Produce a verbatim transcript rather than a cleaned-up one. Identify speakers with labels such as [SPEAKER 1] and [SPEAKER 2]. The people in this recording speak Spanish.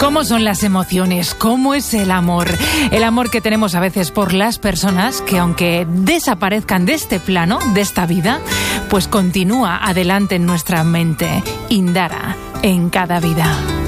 [SPEAKER 1] ¿Cómo son las emociones? ¿Cómo es el amor? El amor que tenemos a veces por las personas que, aunque desaparezcan de este plano, de esta vida, pues continúa adelante en nuestra mente. Indara, en cada vida.